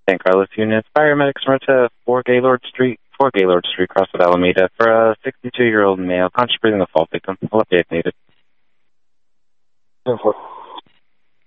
San Carlos units, paramedics are to 4 Gaylord Street, Crosswood, Alameda, for a 62-year-old male conscious breathing, a fall victim. I'll update if needed. 10-4.